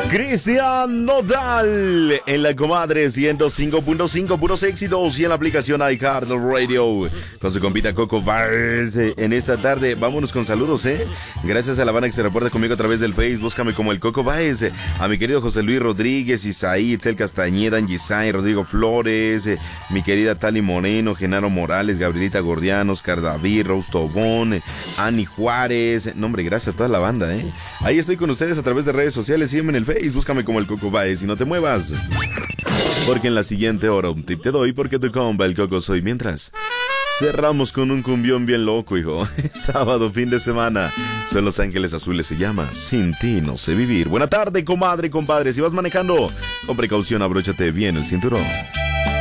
Cristian Nodal en la comadre 105.5, puros éxitos, y en la aplicación iHeartRadio con su compita Coco Baez en esta tarde. Vámonos con saludos, gracias a la banda que se reporta conmigo a través del Face. Búscame como el Coco Baez. A mi querido José Luis Rodríguez, Isaí, Itzel Castañeda, Angisay, Rodrigo Flores, mi querida Tali Moreno, Genaro Morales, Gabrielita Gordiano, Oscar David, Rose Tobón, Ani Juárez. No, hombre, gracias a toda la banda, Ahí estoy con ustedes a través de redes sociales. Sígueme en el Face, búscame como el Coco Baez y no te muevas, porque en la siguiente hora un tip te doy, porque tu compa el Coco soy. Mientras cerramos con un cumbión bien loco, hijo. Sábado, fin de semana. Son Los Ángeles Azules, se llama Sin ti no sé vivir. Buena tarde, comadre, compadre. Si vas manejando, con precaución, abróchate bien el cinturón.